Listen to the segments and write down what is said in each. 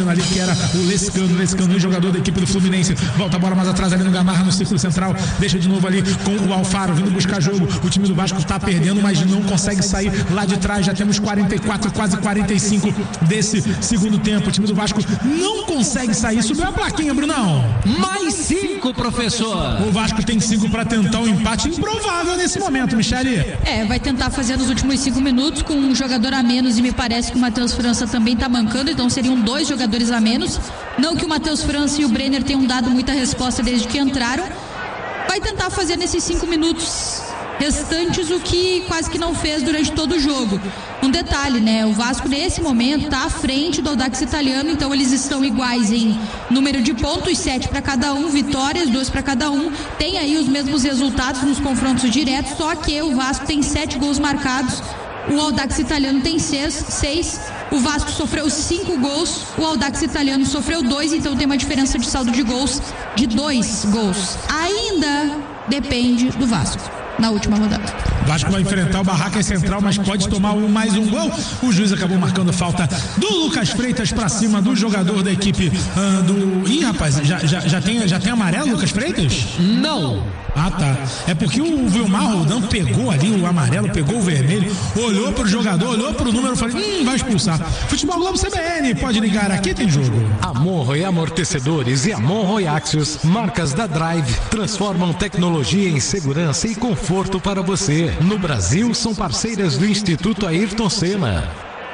assumindo ali, que era o Lescano, jogador da equipe do Fluminense. Volta a bola mais atrás ali no Gamarra, no círculo central. Deixa de novo ali com o Alfaro, vindo buscar jogo. O time do Vasco está perdendo, mas não consegue sair lá de trás. Já temos 44, quase 45 desse segundo tempo. O time do Vasco não consegue sair. Subiu a plaquinha, Brunão. Mais 5, professor. O Vasco tem 5 para tentar um empate improvável nesse momento, Michele. Vai tentar fazer nos últimos 5 minutos com um jogador a menos, e me parece que o Matheus França também tá mancando, então seriam 2 jogadores a menos. Não que o Matheus França e o Brenner tenham dado muita resposta desde que entraram. Vai tentar fazer nesses 5 minutos restantes o que quase que não fez durante todo o jogo. Um detalhe, né? O Vasco nesse momento está à frente do Audax Italiano, então eles estão iguais em número de pontos, 7 para cada um, vitórias, 2 para cada um. Tem aí os mesmos resultados nos confrontos diretos, só que o Vasco tem 7 gols marcados, o Audax Italiano tem 6. O Vasco sofreu 5 gols, o Audax Italiano sofreu 2, então tem uma diferença de saldo de gols de 2 gols. Ainda depende do Vasco na última rodada. Vasco vai enfrentar o Barracas Central, mas pode tomar mais um gol. O juiz acabou marcando falta do Lucas Freitas para cima do jogador da equipe do... Ih, rapaz, já tem amarelo, Lucas Freitas? Não. Ah, tá. É porque o Vilmar Roldan pegou ali o amarelo, pegou o vermelho, olhou pro jogador, olhou pro número e falou: vai expulsar. Futebol Globo CBN, pode ligar, aqui tem jogo. Monroe Amortecedores e Monroe Axios, marcas da Drive, transformam tecnologia em segurança e conforto para você. No Brasil, são parceiras do Instituto Ayrton Senna.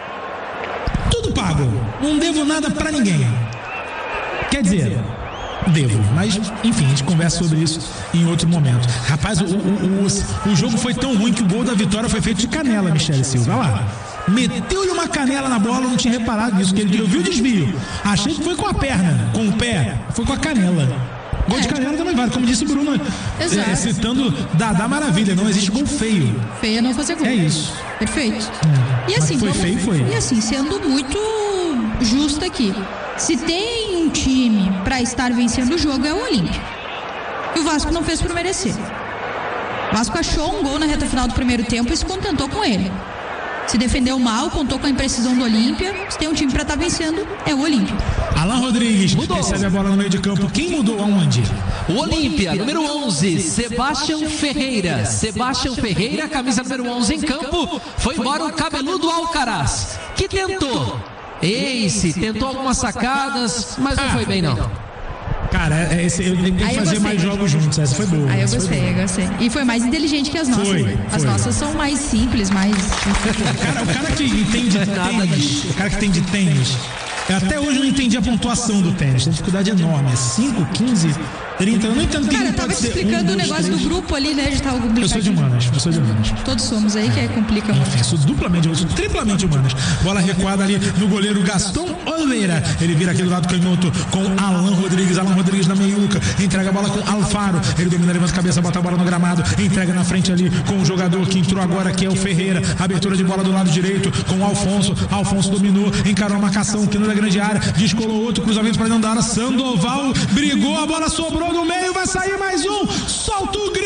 Tudo pago, não devo nada pra ninguém. Quer dizer, devo, mas enfim, a gente conversa sobre isso em outro momento. Rapaz, o jogo foi tão ruim que o gol da vitória foi feito de canela, Michele Silva. Olha lá, meteu-lhe uma canela na bola, eu não tinha reparado nisso, que eu vi o desvio, achei que foi com a perna, com o pé, foi com a canela. Gol de canela também vale, como disse o Bruno, citando Dadá Maravilha, não existe gol feio. Feio é não fazer gol. É isso. Perfeito. E mas assim, foi feio, foi. E assim, sendo muito justo aqui, se tem um time pra estar vencendo o jogo é o Olímpia. E o Vasco não fez por merecer. O Vasco achou um gol na reta final do primeiro tempo e se contentou com ele. Se defendeu mal, contou com a imprecisão do Olímpia. Se tem um time pra estar vencendo, é o Olímpia. Alan Rodrigues recebe a bola no meio de campo. Quem mudou aonde? O Olímpia, número 11, Sebastião Ferreira. Sebastião Ferreira, camisa número 11 em campo. Foi embora o cabeludo Alcaraz, que tentou. Tentou algumas sacadas, mas não foi bem não. Cara, eu tenho que fazer mais jogos juntos. Essa foi boa. Eu gostei. E foi mais inteligente que as nossas. As nossas são mais simples, mais... O cara que entende tênis, o cara que tem de tênis, até hoje eu não entendi a pontuação do tênis. Tem dificuldade enorme. É 5, 15, 30. Eu não entendo que Cara, eu tava te explicando o negócio do grupo ali, né? Eu sou de humanas. Todos somos aí, que complica muito. Enfim, sou triplamente humanas. Bola recuada ali no goleiro Gaston Oliveira. Ele vira aqui do lado canhoto com Alan Rodrigues. Alan Rodrigues na meiuca. Entrega a bola com Alfaro. Ele domina, levanta a cabeça, bota a bola no gramado. Entrega na frente ali com o jogador que entrou agora, que é o Ferreira. Abertura de bola do lado direito com o Alfonso. Alfonso dominou, encarou a marcação aqui na grande área. Descolou outro cruzamento para dentro da área. Sandoval brigou, a bola sobrou no meio. Vai sair mais um. Solta o